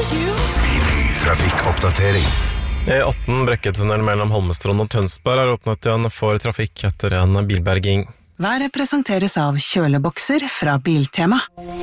Trafikkoppdatering. E18 Brekketunnel mellom Holmestrand og Tønsberg er åpnet igjen for trafikk etter en bilberging. Været presenteres av kjølebokser fra Biltema.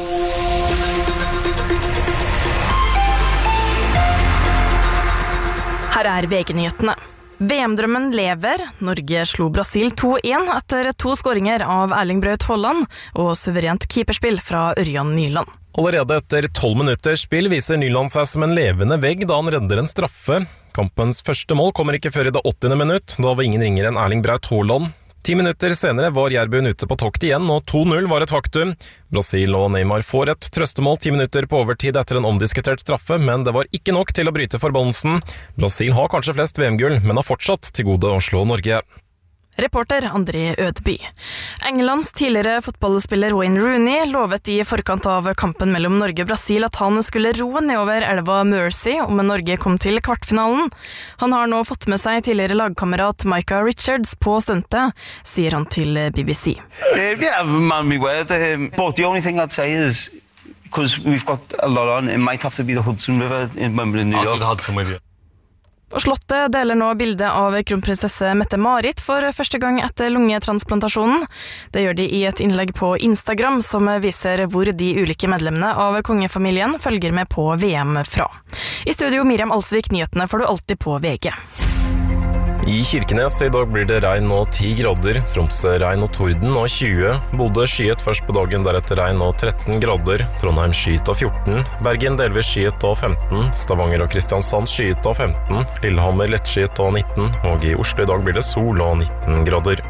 Her er VG-nyhetene. VM-drømmen lever. Norge slo Brasil 2-1 etter 2 skåringer av Erling Braut Haaland og suverent keeperspill fra Ørjan Nyland. Allerede etter 12 minutters spill viser Nyland seg som en levende vegg da han redder en straffe. Kampens første mål kommer ikke før i det 80. minutt, da var ingen ringere enn Erling Braut Haaland. 10 minutter senere var Jærbuen ute på tokt igjen, og 2-0 var et faktum. Brasil og Neymar får et trøstemål 10 minutter på overtid etter en omdiskutert straffe, men det var ikke nok til å bryte forbannelsen. Brasil har kanskje flest VM-gull, men har fortsatt til gode å slå Norge. Reporter André Ødeby. Englands tidligere fotballspiller Wayne Rooney lovet i forkant av kampen mellom Norge og Brasil at han skulle roe nedover elva Mersey om Norge kom til kvartfinalen. Han har nå fått med seg tidligere lagkamerat Micah Richards på stuntet, sier han til BBC. Yeah, man, me word. But the only thing I'd say is, because we've got a lot on, it might have to be the Hudson River in New York. Hudson with you. Og Slottet deler nå bildet av kronprinsesse Mette-Marit for første gang etter lungetransplantasjonen. Det gjør de i et innlegg på Instagram som viser hvor de ulike medlemmene av kongefamilien følger med på VM fra. I studio Miriam Alsvik, nyhetene får du alltid på VG. I Kirkenes i dag blir det regn og 10 grader, Tromsø regn og torden og 20, Bodø skyet først på dagen, deretter regn og 13 grader, Trondheim skyet og 14, Bergen delvis skyet og 15, Stavanger og Kristiansand skyet og 15, Lillehammer lettskyet og 19, og i Oslo i dag blir det sol og 19 grader.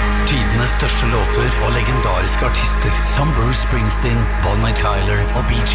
Tidenes største låter og legendariske artister som Bruce Springsteen, Bonnie Tyler og Bee Gees.